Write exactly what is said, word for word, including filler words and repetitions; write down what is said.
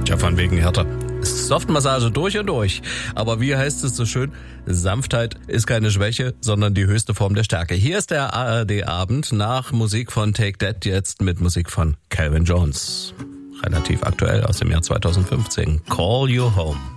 Ja, von wegen Hertha. Softmassage durch und durch. Aber wie heißt es so schön? Sanftheit ist keine Schwäche, sondern die höchste Form der Stärke. Hier ist der A R D-Abend nach Musik von Take That, jetzt mit Musik von Calvin Jones. Relativ aktuell aus dem Jahr zweitausendfünfzehn. Call You Home.